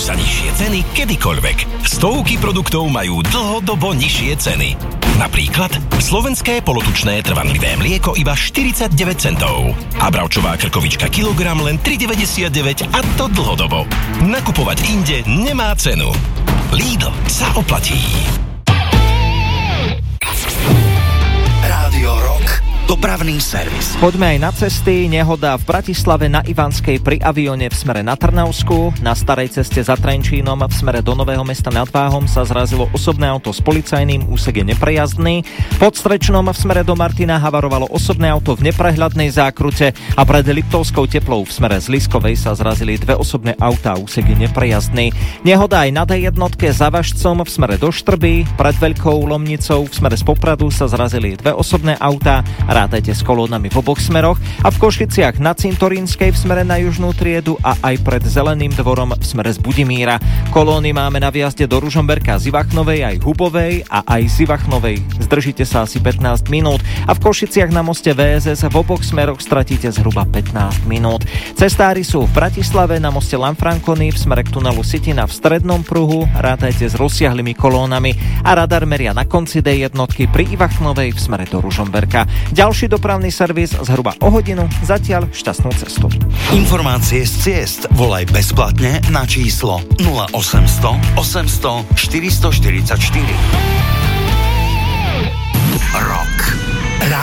Nájdeš za nižšie ceny kedykoľvek. Stovky produktov majú dlhodobo nižšie ceny. Napríklad slovenské polotučné trvanlivé mlieko iba 49 centov. A bravčová krkovička kilogram len 3,99 a to dlhodobo. Nakupovať inde nemá cenu. Lidl sa oplatí. Rádio Rock. Dopravný servis. Poďme aj na cesty. Nehoda v Bratislave na Ivanskej pri Avione v smere na Trnavsku. Na starej ceste za Trenčínom v smere do Nového Mesta nad Váhom sa zrazilo osobné auto s policajným, úsek je neprejazdný. Pod Strečnom v smere do Martina havarovalo osobné auto v neprehľadnej zákrute a pred Liptovskou Teplou v smere z Liskovej sa zrazili dve osobné autá, úsek je neprejazdný. Nehoda aj na D1 za Važcom v smere do Štrby, pred Veľkou Lomnicou v smere z Popradu sa zrazili dve osobné autá. Rátajte s kolónami v oboch smeroch a v Košiciach na Cintorínskej v smere na Južnú Triedu a aj pred Zeleným dvorom v smere z Budimíra. Kolóny máme na výjazde do Ružomberka z Ivachnovej aj Hubovej a aj z Ivachnovej. Zdržíte sa asi 15 minút a v Košiciach na moste VSS v oboch smeroch stratíte zhruba 15 minút. Cestári sú v Bratislave na moste Lanfranconi v smere k tunelu Sitina v strednom pruhu. Rátajte s rozsiahlymi kolónami a radar meria na konci D1 pri Ivachnovej v smere do Ružomberka. Ďalší dopravný servis zhruba o hodinu. Zatiaľ šťastnú cestu. Informácie z ciest volaj bezplatne na číslo 0800 800 444. Rock.